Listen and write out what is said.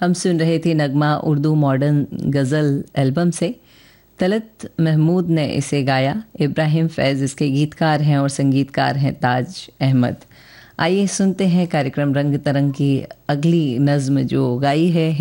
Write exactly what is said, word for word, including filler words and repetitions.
हम सुन रहे थे नगमा उर्दू मॉडर्न गज़ल एल्बम से। तलत महमूद ने इसे गाया। इब्राहिम फैज़ इसके गीतकार हैं और संगीतकार हैं ताज अहमद। आइए सुनते हैं कार्यक्रम रंग तरंग की अगली नज़्म जो गाई है